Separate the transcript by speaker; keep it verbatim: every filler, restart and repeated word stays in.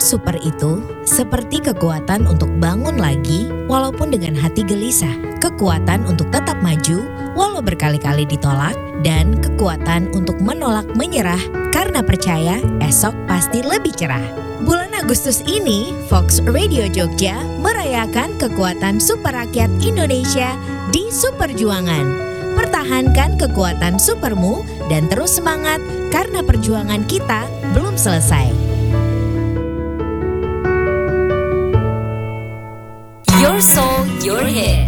Speaker 1: super itu seperti kekuatan untuk bangun lagi walaupun dengan hati gelisah, kekuatan untuk tetap maju walau berkali-kali ditolak, dan kekuatan untuk menolak menyerah karena percaya esok pasti lebih cerah. Bulan Agustus ini, Fox Radio Jogja merayakan kekuatan super rakyat Indonesia di Superjuangan. Pertahankan kekuatan supermu dan terus semangat karena perjuangan kita belum selesai.
Speaker 2: Your soul, your hit.